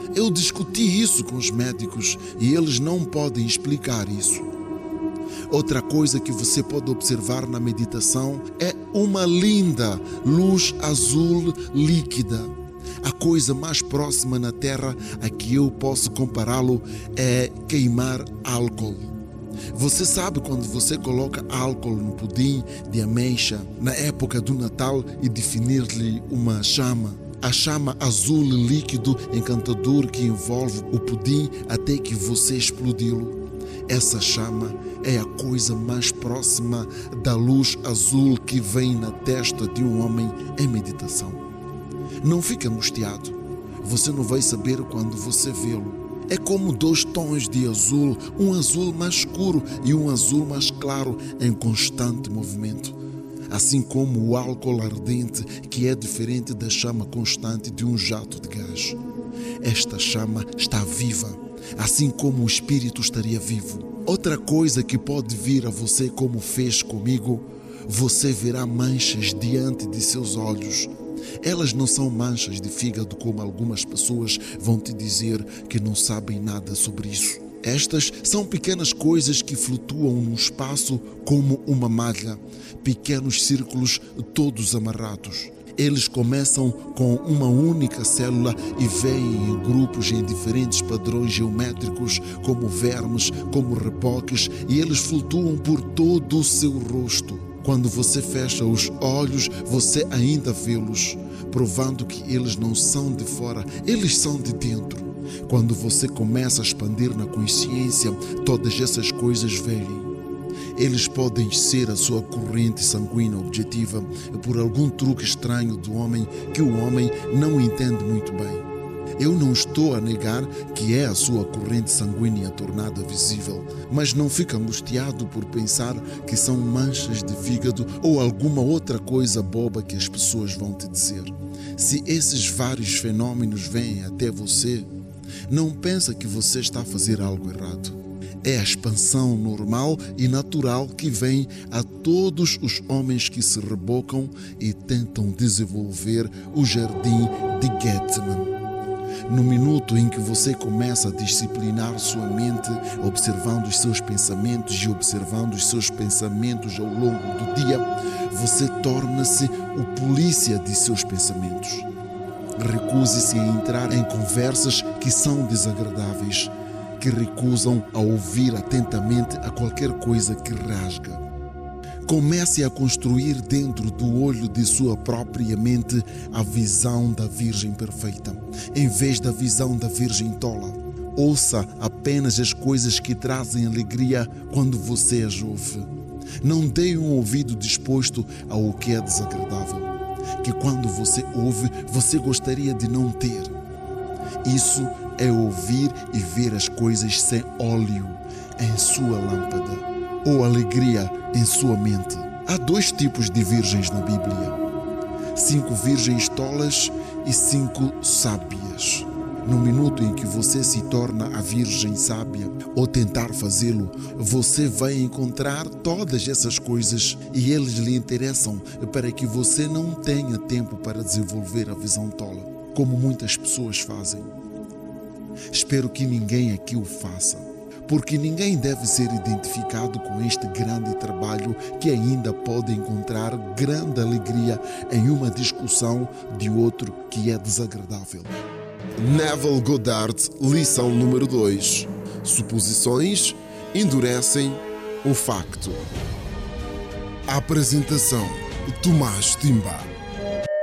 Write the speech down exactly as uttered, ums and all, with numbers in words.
Eu discuti isso com os médicos e eles não podem explicar isso. Outra coisa que você pode observar na meditação é uma linda luz azul líquida. A coisa mais próxima na Terra a que eu posso compará-lo é queimar álcool. Você sabe quando você coloca álcool no pudim de ameixa na época do Natal e definir-lhe uma chama? A chama azul líquido encantador que envolve o pudim até que você explodi-lo. Essa chama é a coisa mais próxima da luz azul que vem na testa de um homem em meditação. Não fique angustiado. Você não vai saber quando você vê-lo. É como dois tons de azul, um azul mais escuro e um azul mais claro em constante movimento. Assim como o álcool ardente, que é diferente da chama constante de um jato de gás. Esta chama está viva, assim como o espírito estaria vivo. Outra coisa que pode vir a você como fez comigo, você verá manchas diante de seus olhos. Elas não são manchas de fígado como algumas pessoas vão te dizer que não sabem nada sobre isso. Estas são pequenas coisas que flutuam no espaço como uma malha, pequenos círculos todos amarrados. Eles começam com uma única célula e vêm em grupos em diferentes padrões geométricos, como vermes, como reboques, e eles flutuam por todo o seu rosto. Quando você fecha os olhos, você ainda vê-los, provando que eles não são de fora, eles são de dentro. Quando você começa a expandir na consciência, todas essas coisas vêm. Eles podem ser a sua corrente sanguínea objetiva por algum truque estranho do homem que o homem não entende muito bem. Eu não estou a negar que é a sua corrente sanguínea tornada visível, mas não fica angustiado por pensar que são manchas de fígado ou alguma outra coisa boba que as pessoas vão te dizer. Se esses vários fenômenos vêm até você, não pensa que você está a fazer algo errado. É a expansão normal e natural que vem a todos os homens que se rebocam e tentam desenvolver o jardim de Gethsemane. No minuto em que você começa a disciplinar sua mente, observando os seus pensamentos e observando os seus pensamentos ao longo do dia, você torna-se o polícia de seus pensamentos. Recuse-se a entrar em conversas que são desagradáveis, que recusam a ouvir atentamente a qualquer coisa que rasga. Comece a construir dentro do olho de sua própria mente a visão da Virgem perfeita, em vez da visão da Virgem tola. Ouça apenas as coisas que trazem alegria quando você as ouve. Não dê um ouvido disposto ao que é desagradável, que quando você ouve, você gostaria de não ter. Isso é ouvir e ver as coisas sem óleo em sua lâmpada, ou alegria em sua mente. Há dois tipos de virgens na Bíblia: cinco virgens tolas e cinco sábias. No minuto em que você se torna a virgem sábia, ou tentar fazê-lo, você vai encontrar todas essas coisas e eles lhe interessam para que você não tenha tempo para desenvolver a visão tola, como muitas pessoas fazem. Espero que ninguém aqui o faça, porque ninguém deve ser identificado com este grande trabalho que ainda pode encontrar grande alegria em uma discussão de outro que é desagradável. Neville Goddard, lição número dois. Suposições endurecem o facto. Apresentação: Tomás Timba.